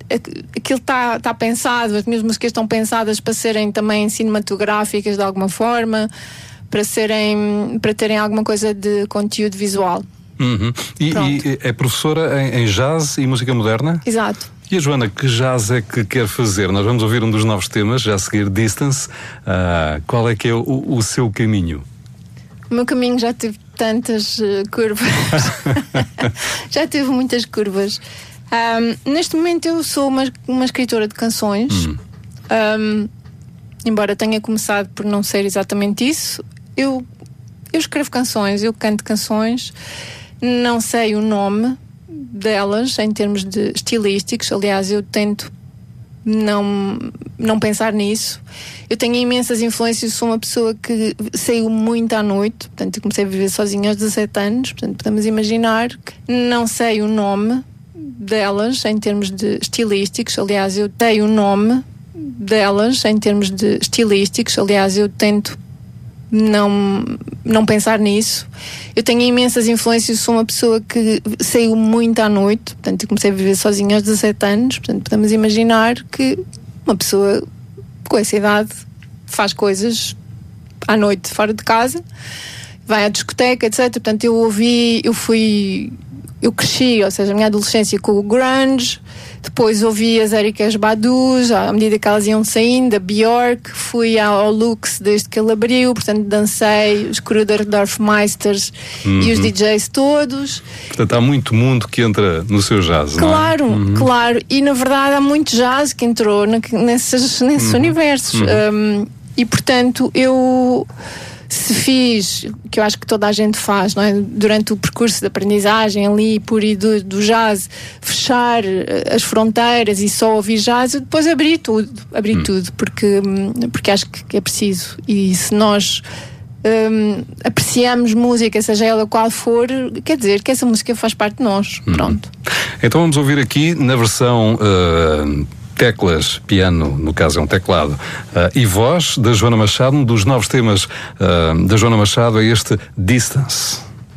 aquilo está pensado, as minhas músicas estão pensadas para serem também cinematográficas de alguma forma, para terem alguma coisa de conteúdo visual. E é professora em jazz e música moderna? Exato. E a Joana, que jazz é que quer fazer? Nós vamos ouvir um dos novos temas, já a seguir, Distance. Qual é que é o seu caminho? O meu caminho já teve tantas curvas. Já teve muitas curvas. Neste momento eu sou uma escritora de canções. Embora tenha começado por não ser exatamente isso, eu escrevo canções, eu canto canções. Não sei o nome delas em termos de estilísticos. Aliás, eu tento não pensar nisso. Eu tenho imensas influências, sou uma pessoa que saiu muito à noite, portanto eu comecei a viver sozinha aos 17 anos, portanto podemos imaginar que não sei o nome delas em termos de estilísticos. Aliás, eu tenho o nome delas em termos de estilísticos. Aliás, eu tento não pensar nisso. Eu tenho imensas influências, sou uma pessoa que saiu muito à noite, portanto eu comecei a viver sozinha aos 17 anos, portanto podemos imaginar que uma pessoa com essa idade faz coisas à noite fora de casa, vai à discoteca, etc. Portanto eu cresci, ou seja, a minha adolescência com o grunge, depois ouvi as Ericas Badus, à medida que elas iam saindo, a Björk, fui ao Lux desde que ele abriu, portanto dancei os Dorfmeisters e os DJs todos. Portanto há muito mundo que entra no seu jazz, claro, não é? Claro, e na verdade há muito jazz que entrou nesses universos. E portanto se fiz, que eu acho que toda a gente faz, não é? Durante o percurso de aprendizagem ali por e do jazz, fechar as fronteiras e só ouvir jazz, eu depois abri tudo, porque acho que é preciso. E se nós apreciamos música, seja ela qual for, quer dizer que essa música faz parte de nós. Pronto. Então vamos ouvir aqui na versão teclas, piano, no caso é um teclado, e voz da Joana Machado. Um dos novos temas da Joana Machado é este Distance.